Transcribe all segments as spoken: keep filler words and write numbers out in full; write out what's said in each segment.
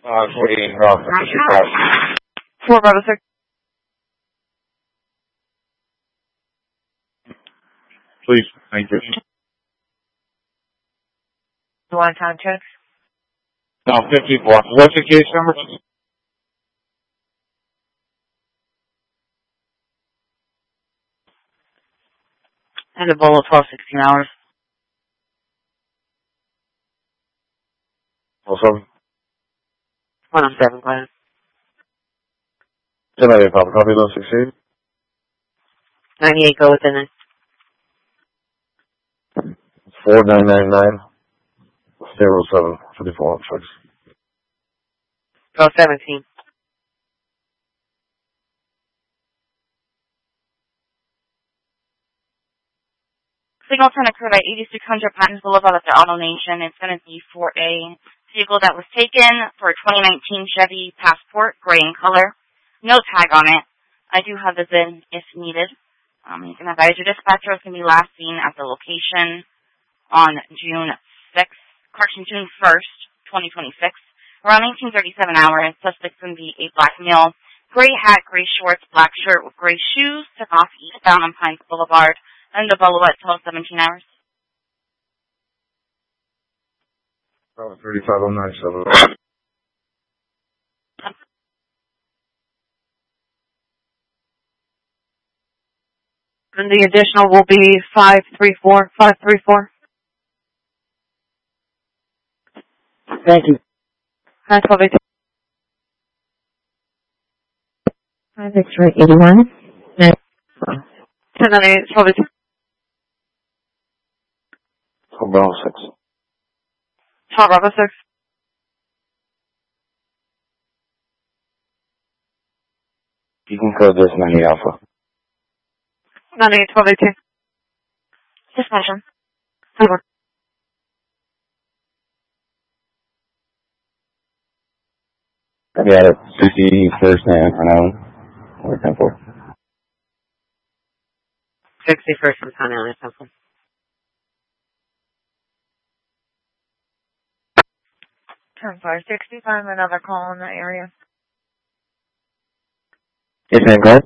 Uh, forty-eight, Rob, Four Bravo six. Please, thank you. You want time check? No, fifty-four. What's the case number? And a bowl of twelve sixteen hours. Also, One on seven, go ahead. ten ninety-eight, Papa. Copy those sixteen. ninety-eight, go within it. four nine nine nine. Zero seven. fifty-four. Six. Go seventeen. Signal turn occurred at eighty-six hundred Patton Boulevard at the Auto Nation. It's going to be for a vehicle that was taken for a twenty nineteen Chevy Passport, gray in color. No tag on it. I do have this in if needed. Um, you can advise your dispatcher is going to be last seen at the location on June sixth, correction, June first, twenty twenty-six. Around nineteen thirty-seven hours, suspect's going to be a black male, gray hat, gray shorts, black shirt with gray shoes, took off eastbound on Pines Boulevard. And the Bolo at twelve seventeen hours. Oh, thirty-five oh nine seven. And the additional will be five three four, five three four. Thank you. Hi, twelve eighteen. Five X-ray eighty-one. ten ninety-eight, twelve eighteen. Bravo six. twelve Bravo six. You can code this ninety Alpha. ninety-eight, twelve eighteen. Dispatcher. Over. I got it. sixty-first and for now. Or ten four. sixty-first from Con Island, Temple. ten four sixty-five, another call in the area. Yes, ma'am, go ahead.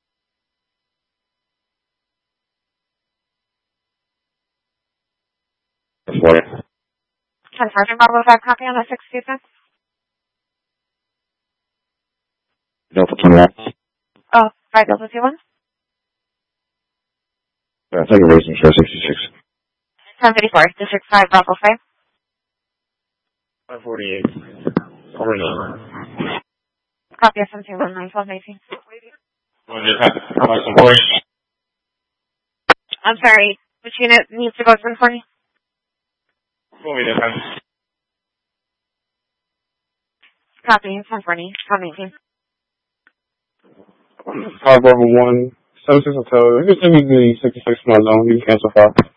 What? ten Sergeant Bravo five, copy on the sixty-fifth. Delta twenty-one. Oh, five Delta two one. Yeah, take a racing show sixty-six. ten fifty-four, District five, Bravo five. five forty-eight. Over nine. Copy of seventeen one nine twelve eighteen. Well, just have to come out some voice. I'm sorry, which unit needs to go through for you? Well, we just have. Copy, ten forty, twelve eighteen. five Bravo one, seven six Hotel. If it's in the sixty-six mile zone, you can cancel five.